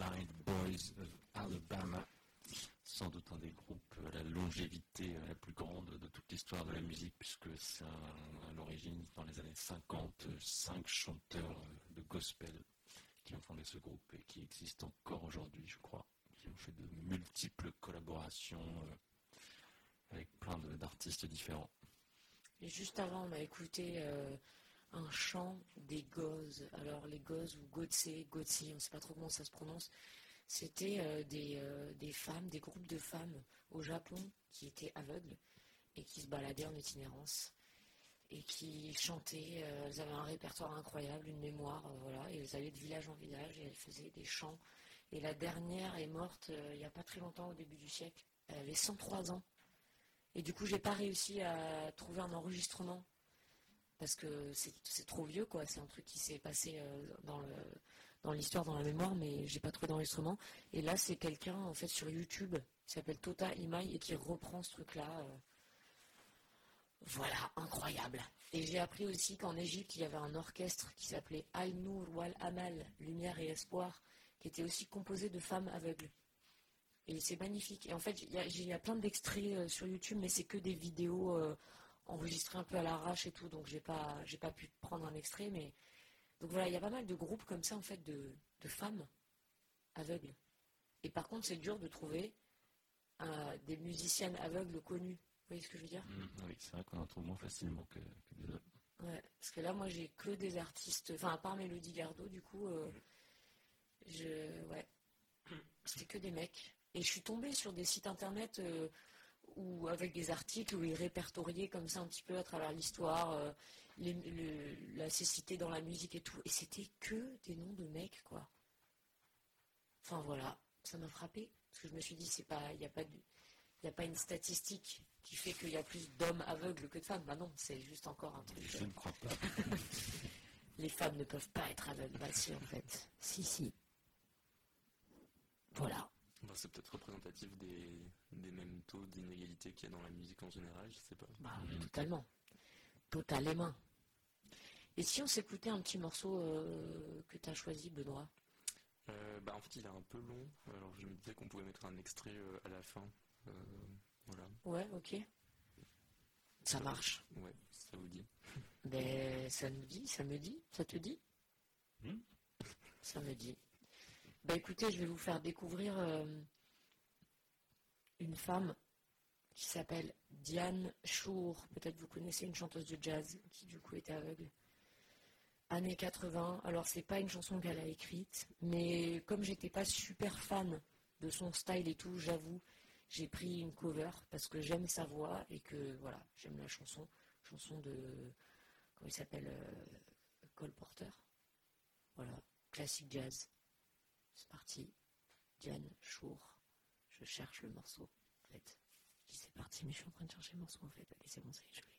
Night Boys of Alabama, sans doute un des groupes à la longévité la plus grande de toute l'histoire de la musique, puisque c'est à l'origine, dans les années 50, 5 chanteurs de gospel qui ont fondé ce groupe et qui existent encore aujourd'hui, je crois, qui ont fait de multiples collaborations avec plein d'artistes différents. Et juste avant, on a écouté un chant des Goz. Alors les Goz ou Gotse, on ne sait pas trop comment ça se prononce. C'était des femmes, des groupes de femmes au Japon qui étaient aveugles et qui se baladaient en itinérance et qui chantaient. Elles avaient un répertoire incroyable, une mémoire, voilà. Et elles allaient de village en village et elles faisaient des chants. Et la dernière est morte il n'y a pas très longtemps, au début du siècle. Elle avait 103 ans. Et du coup, j'ai pas réussi à trouver un enregistrement parce que c'est trop vieux, quoi. C'est un truc qui s'est passé dans l'histoire, dans la mémoire, mais j'ai pas trouvé d'enregistrement. Et là, c'est quelqu'un en fait sur YouTube qui s'appelle Tota Imai et qui reprend ce truc-là. Voilà, incroyable. Et j'ai appris aussi qu'en Égypte, il y avait un orchestre qui s'appelait Al-Nour wal Amal, Lumière et Espoir, qui était aussi composé de femmes aveugles. Et c'est magnifique. Et en fait, il y a plein d'extraits sur YouTube, mais c'est que des vidéos enregistrées un peu à l'arrache et tout, donc j'ai pas pu prendre un extrait, mais donc voilà, il y a pas mal de groupes comme ça en fait de femmes aveugles. Et par contre, c'est dur de trouver des musiciennes aveugles connues. Vous voyez ce que je veux dire ? Oui, c'est vrai qu'on en trouve moins facilement que des hommes. Ouais, parce que là, moi, j'ai que des artistes, enfin, à part Mélodie Gardot, du coup, ouais, c'était que des mecs. Et je suis tombée sur des sites internet où, avec des articles où ils répertoriaient comme ça un petit peu à travers l'histoire, la cécité dans la musique et tout. Et c'était que des noms de mecs, quoi. Enfin voilà, ça m'a frappé. Parce que je me suis dit, il n'y a pas une statistique qui fait qu'il y a plus d'hommes aveugles que de femmes. Bah non, c'est juste encore un truc. Je ne crois pas. Les femmes ne peuvent pas être aveugles. Bah si, en fait. Si. Voilà. Bah, c'est peut-être représentatif des mêmes taux d'inégalité qu'il y a dans la musique en général, je sais pas. Bah, totalement. Totalement. Et si on s'écoutait un petit morceau que tu as choisi, Benoît ? Bah, en fait, il est un peu long, alors je me disais qu'on pouvait mettre un extrait à la fin. Voilà. Ouais, ok. Ça marche. Ouais, ça vous dit. Ben, ça me dit, ça te dit ? Ça me dit. Ben écoutez, je vais vous faire découvrir une femme qui s'appelle Diane Shure. Peut-être vous connaissez, une chanteuse de jazz qui du coup était aveugle. Années 80. Alors c'est pas une chanson qu'elle a écrite, mais comme j'étais pas super fan de son style et tout, j'avoue, j'ai pris une cover parce que j'aime sa voix et que voilà, j'aime la chanson de, comment il s'appelle, Cole Porter. Voilà, classique jazz. C'est parti, Diane Shure. Je cherche le morceau, en fait. Je dis c'est parti, mais je suis en train de chercher le morceau, en fait. Allez, c'est bon, ça y est, je l'ai.